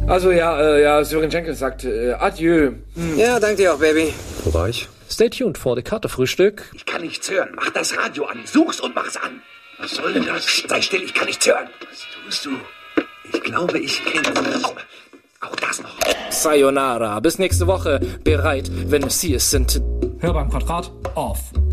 Also ja, Sören Jenkins sagt adieu. Ja, danke dir auch, Baby. Wo war ich? Stay tuned for the Karte-Frühstück. Ich kann nichts hören. Mach das Radio an. Such's und mach's an. Was soll denn das? Sei still, ich kann nichts hören. Was tust du? Ich glaube, ich kenne sie. Auch das noch. Sayonara. Bis nächste Woche. Bereit, wenn Sie es sind. Hör beim Quadrat off.